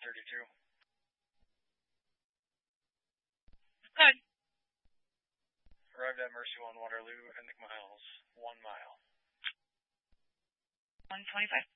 32. Good. Arrived at Mercy 1 Waterloo, ending miles 1 mile. 125.